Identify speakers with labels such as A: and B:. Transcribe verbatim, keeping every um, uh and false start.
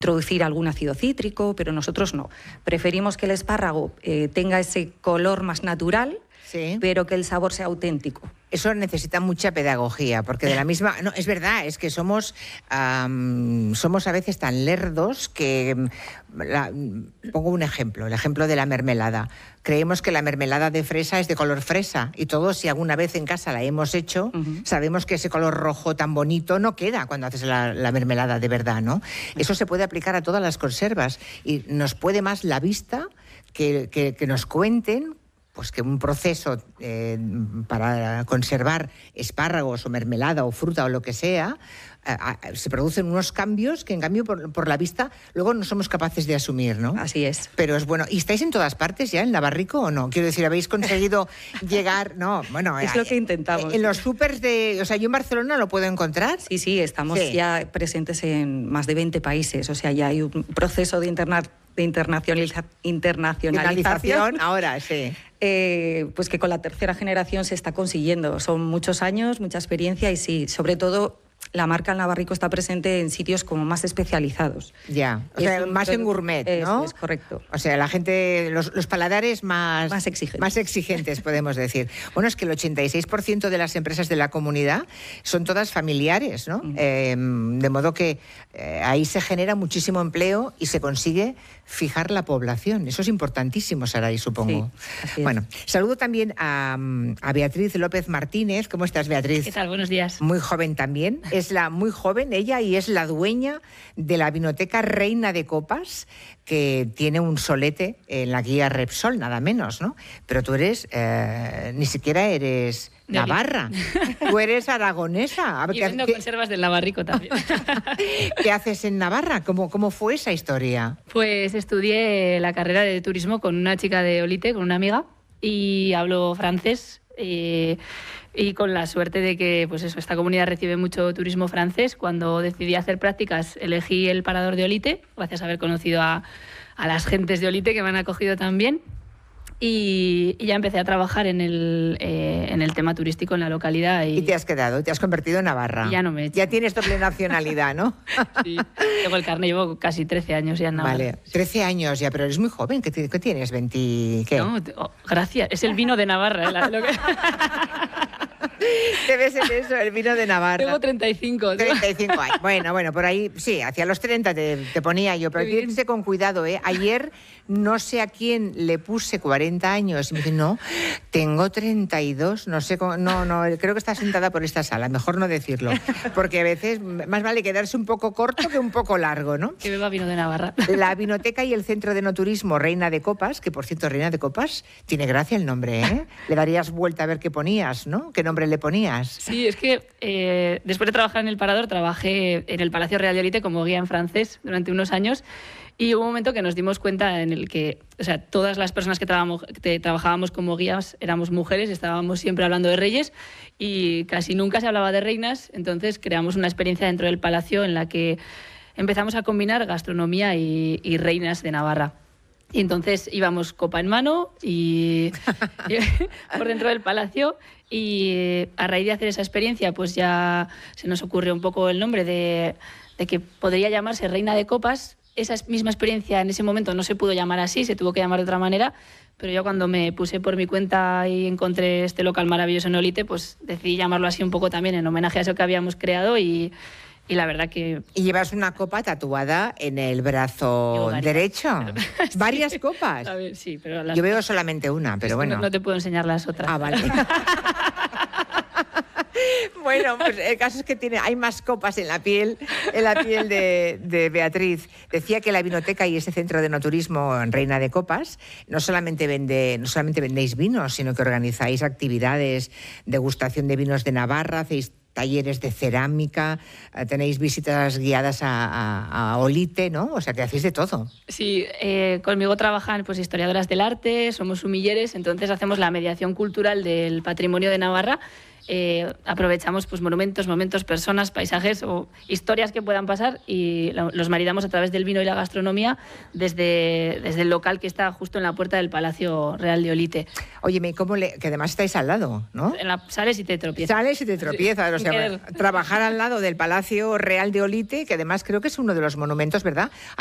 A: introducir algún ácido cítrico, pero nosotros no. Preferimos que el espárrago eh, tenga ese color más natural, sí, pero que el sabor sea auténtico.
B: Eso necesita mucha pedagogía, porque de la misma... No, es verdad, es que somos, um, somos a veces tan lerdos que... La, pongo un ejemplo, el ejemplo de la mermelada. Creemos que la mermelada de fresa es de color fresa y todos, si alguna vez en casa la hemos hecho, uh-huh, sabemos que ese color rojo tan bonito no queda cuando haces la, la mermelada de verdad, ¿no? Eso se puede aplicar a todas las conservas y nos puede más la vista que, que, que nos cuenten pues que un proceso eh, para conservar espárragos o mermelada o fruta o lo que sea, eh, eh, se producen unos cambios que en cambio por, por la vista luego no somos capaces de asumir, ¿no?
A: Así es.
B: Pero es bueno. ¿Y estáis en todas partes ya, en Navarrico o no? Quiero decir, ¿habéis conseguido llegar? No, bueno...
A: Es
B: eh,
A: lo que intentamos.
B: En los supers de... O sea, yo en Barcelona lo puedo encontrar.
A: Sí, sí, estamos sí. ya presentes en más de veinte países. O sea, ya hay un proceso de, interna de internacionaliza internacionalización.
B: Ahora, sí.
A: Eh, pues que con la tercera generación se está consiguiendo. Son muchos años, mucha experiencia y sí, sobre todo la marca El Navarrico está presente en sitios como más especializados.
B: Ya, o sea, más en gourmet, ¿no?
A: Es correcto.
B: O sea, la gente, los, los paladares más,
A: más exigentes.
B: Más exigentes, podemos decir. Bueno, es que el ochenta y seis por ciento de las empresas de la comunidad son todas familiares, ¿no? Uh-huh. eh, de modo que eh, ahí se genera muchísimo empleo y se consigue fijar la población. Eso es importantísimo, Saray, supongo.
A: Sí,
B: bueno, saludo también a, a Beatriz López Martínez. ¿Cómo estás, Beatriz?
C: ¿Qué tal? Buenos días.
B: Muy joven también. Es la muy joven ella y es la dueña de la vinoteca Reina de Copas, que tiene un solete en la guía Repsol, nada menos, ¿no? Pero tú eres, eh, ni siquiera eres navarra, tú eres aragonesa.
C: Y vendo ¿qué, conservas del Navarrico también.
B: ¿Qué haces en Navarra? ¿Cómo, cómo fue esa historia?
C: Pues estudié la carrera de turismo con una chica de Olite, con una amiga, y hablo francés. Eh, y con la suerte de que pues eso, esta comunidad recibe mucho turismo francés. Cuando decidí hacer prácticas elegí el Parador de Olite, gracias a haber conocido a, a las gentes de Olite que me han acogido también. Y, y ya empecé a trabajar en el, eh, en el tema turístico en la localidad. Y,
B: y te has quedado, te has convertido en navarra.
C: Y ya no me he hecho.
B: Ya tienes doble nacionalidad, ¿no?
C: Sí, tengo el carnet, llevo casi trece años ya en Navarra.
B: Vale, trece años ya, pero eres muy joven. ¿Qué, qué tienes? ¿veinte? ¿Qué?
C: No, oh, gracias, es el vino de Navarra. ¿eh? La, lo que...
B: Debe ser eso, el vino de Navarra.
C: Tengo treinta y cinco.
B: treinta y cinco años. Bueno, bueno, por ahí, sí, hacia los treinta te, te ponía yo, pero tienes que irse con cuidado, ¿eh? Ayer no sé a quién le puse cuarenta años y me dice, no, tengo treinta y dos, no sé cómo, no, no, creo que está sentada por esta sala, mejor no decirlo, porque a veces más vale quedarse un poco corto que un poco largo, ¿no?
C: Que beba vino de Navarra.
B: La vinoteca y el centro de enoturismo Reina de Copas, que por cierto, Reina de Copas, tiene gracia el nombre, ¿eh? Le darías vuelta a ver qué ponías, ¿no? ¿Qué nombre le ponías?
C: Sí, es que eh, después de trabajar en el Parador, trabajé en el Palacio Real de Olite como guía en francés durante unos años y hubo un momento que nos dimos cuenta en el que, o sea, todas las personas que trabajábamos, que trabajábamos como guías éramos mujeres, estábamos siempre hablando de reyes y casi nunca se hablaba de reinas, entonces creamos una experiencia dentro del palacio en la que empezamos a combinar gastronomía y, y reinas de Navarra. Y entonces íbamos copa en mano y, y por dentro del palacio y a raíz de hacer esa experiencia pues ya se nos ocurrió un poco el nombre de, de que podría llamarse Reina de Copas. Esa misma experiencia en ese momento no se pudo llamar así, se tuvo que llamar de otra manera, pero yo cuando me puse por mi cuenta y encontré este local maravilloso en Olite, pues decidí llamarlo así un poco también en homenaje a eso que habíamos creado y... Y la verdad que...
B: Y llevas una copa tatuada en el brazo derecho. Sí. ¿Varias copas?
C: A ver, sí, pero... Las...
B: Yo veo solamente una, pero bueno.
C: No, no te puedo enseñar las otras.
B: Ah, vale. Bueno, pues el caso es que tiene, hay más copas en la piel, en la piel de, de Beatriz. Decía que la vinoteca y ese centro de enoturismo en Reina de Copas no solamente vende, no solamente vendéis vinos, sino que organizáis actividades, degustación de vinos de Navarra, hacéis talleres de cerámica, tenéis visitas guiadas a, a, a Olite, ¿no? O sea, que hacéis de todo.
C: Sí, eh, conmigo trabajan pues historiadoras del arte, somos sumilleres, entonces hacemos la mediación cultural del patrimonio de Navarra eh, aprovechamos pues monumentos, momentos, personas, paisajes o historias que puedan pasar y lo, los maridamos a través del vino y la gastronomía desde, desde el local que está justo en la puerta del Palacio Real de Olite.
B: Óyeme, ¿cómo le...? Que además estáis al lado, ¿no?
C: En la, sales y te tropiezas.
B: Sales y te tropiezas. O sea, trabajar al lado del Palacio Real de Olite, que además creo que es uno de los monumentos, ¿verdad?,